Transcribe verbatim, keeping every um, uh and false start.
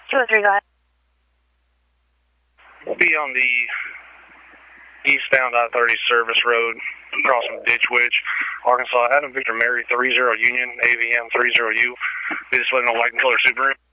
two oh three, go ahead. We'll be on the eastbound I thirty service road, crossing Ditch Witch, Arkansas. Adam Victor Mary three zero Union, A V M three zero U. Be displaying a white and color Subaru.